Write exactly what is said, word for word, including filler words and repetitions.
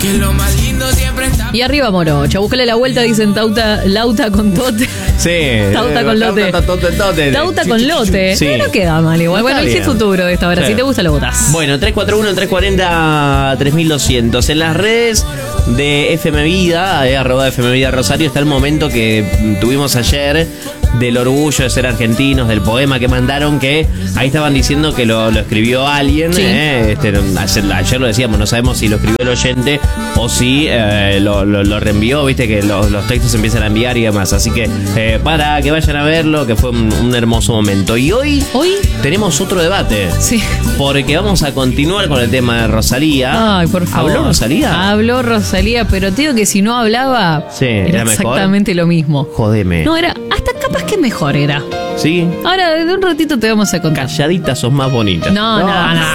Que lo más lindo siempre está. Y arriba Morocha, búscale la vuelta, dicen Tauta, Lauta con Tote. Sí. Tauta con lote. Tauta, tote, tote. Tauta con lote. Sí. No, no queda mal igual. No Bueno, está el hit bien. futuro de esta hora. Sí. Si te gusta, lo votás. Bueno, tres cuatro uno, tres cuatro cero, tres mil doscientos. En las redes de F M Vida, eh, arroba F M Vida Rosario, está el momento que mm, tuvimos ayer del orgullo de ser argentinos, del poema que mandaron, que ahí estaban diciendo que lo, lo escribió alguien. Sí. eh, este, ayer, ayer lo decíamos, no sabemos si lo escribió el oyente o si eh, lo, lo, lo reenvió, viste que lo, los textos se empiezan a enviar y demás. Así que eh, para que vayan a verlo, que fue un, un hermoso momento. Y hoy, Hoy, tenemos otro debate. sí. Porque vamos a continuar con el tema de Rosalía. Ay, por favor. ¿Habló Rosalía? Habló Rosalía, pero te digo que si no hablaba, Sí, era, ¿era mejor? exactamente lo mismo. Jodeme. No, era hasta capaz que mejor era. ¿Sí? Ahora, de un ratito te vamos a contar. Calladita sos más bonita. No, no, no.